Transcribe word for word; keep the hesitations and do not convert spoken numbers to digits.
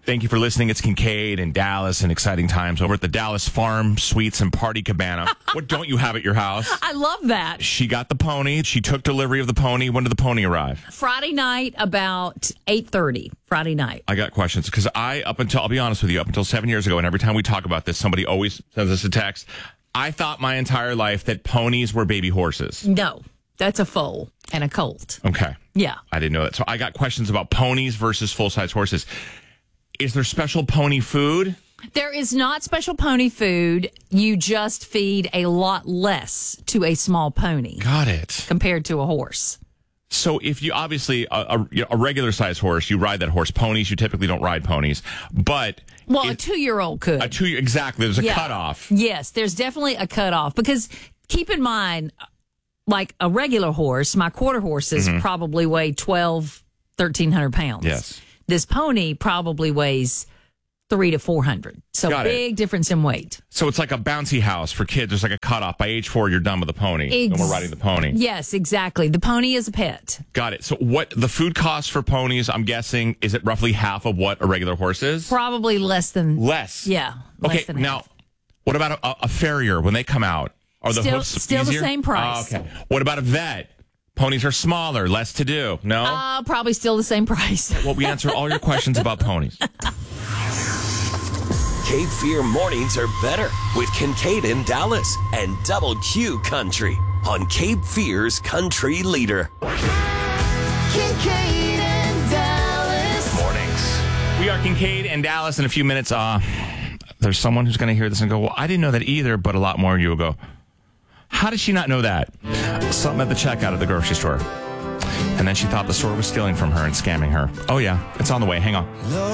Thank you for listening. It's Kincaid and Dallas and exciting times over at the Dallas Farm Suites and Party Cabana. What don't you have at your house? I love that. She got the pony. She took delivery of the pony. When did the pony arrive? Friday night, about eight thirty. Friday night. I got questions because I, up until, I'll be honest with you, up until seven years ago, and every time we talk about this, somebody always sends us a text. I thought my entire life that ponies were baby horses. No, that's a foal and a colt. Okay. Yeah. I didn't know that. So I got questions about ponies versus full-size horses. Is there special pony food? There is not special pony food. You just feed a lot less to a small pony. Got it. Compared to a horse. So if you, obviously, a, a, a regular-sized horse, you ride that horse. Ponies, you typically don't ride ponies. But... Well, it, a two-year-old could. A two, exactly. There's a yeah. cutoff. Yes, there's definitely a cutoff. Because keep in mind, like a regular horse, my quarter horses mm-hmm. probably weigh twelve, thirteen hundred pounds. Yes. This pony probably weighs three to four hundred. So Got big it. difference in weight. So it's like a bouncy house for kids. There's like a cutoff. By age four, you're done with the pony. Ex- no more riding the pony. Yes, exactly. The pony is a pet. Got it. So what the food costs for ponies, I'm guessing, is it roughly half of what a regular horse is? Probably less than. Less? Yeah. Less okay, than now, half. What about a, a farrier when they come out? Are the still, hoofs still easier? the same price. Oh, okay. What about a vet? Ponies are smaller, less to do. No? Uh, probably still the same price. Well, we answer all your questions about ponies. Cape Fear mornings are better with Kincaid in Dallas and Double Q Country on Cape Fear's Country Leader. Kincaid and Dallas. Mornings. We are Kincaid and Dallas. In a few minutes, uh, there's someone who's going to hear this and go, well, I didn't know that either, but a lot more of you will go, how did she not know that? Something at the checkout at the grocery store. And then she thought the store was stealing from her and scamming her. Oh, yeah, it's on the way. Hang on.